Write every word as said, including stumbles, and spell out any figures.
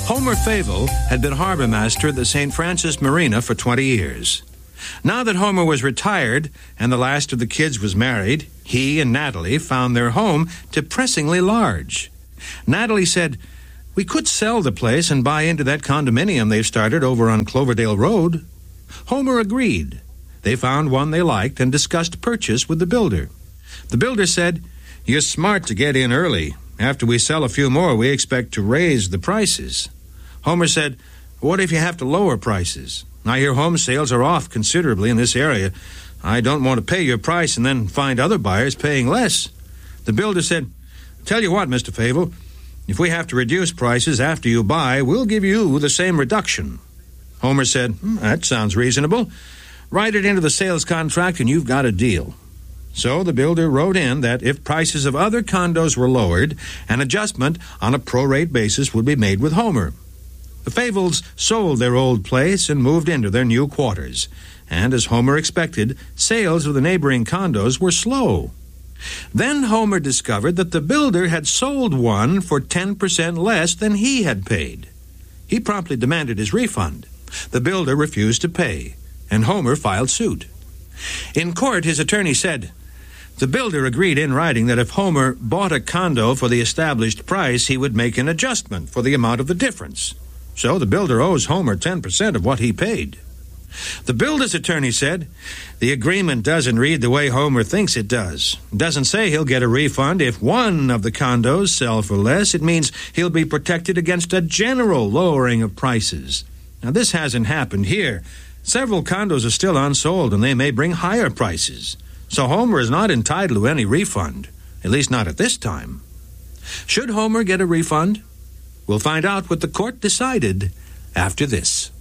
Homer Favel had been harbor master at the Saint Francis Marina for twenty years. Now that Homer was retired and the last of the kids was married, he and Natalie found their home depressingly large. Natalie said, "We could sell the place and buy into that condominium they've started over on Cloverdale Road." Homer agreed. They found one they liked and discussed purchase with the builder. The builder said, "You're smart to get in early. After we sell a few more, we expect to raise the prices." Homer said, "What if you have to lower prices? I hear home sales are off considerably in this area. I don't want to pay your price and then find other buyers paying less." The builder said, "Tell you what, Mister Favel, if we have to reduce prices after you buy, we'll give you the same reduction." Homer said, hmm, "That sounds reasonable. Write it into the sales contract and you've got a deal." So the builder wrote in that if prices of other condos were lowered, an adjustment on a prorate basis would be made with Homer. The Favels sold their old place and moved into their new quarters. And as Homer expected, sales of the neighboring condos were slow. Then Homer discovered that the builder had sold one for ten percent less than he had paid. He promptly demanded his refund. The builder refused to pay, and Homer filed suit. In court, his attorney said, the builder agreed in writing that if Homer bought a condo for the established price, he would make an adjustment for the amount of the difference. So the builder owes Homer ten percent of what he paid. The builder's attorney said, the agreement doesn't read the way Homer thinks it does. It doesn't say he'll get a refund if one of the condos sell for less. It means he'll be protected against a general lowering of prices. Now, this hasn't happened here. Several condos are still unsold, and they may bring higher prices. So Homer is not entitled to any refund, at least not at this time. Should Homer get a refund? We'll find out what the court decided after this.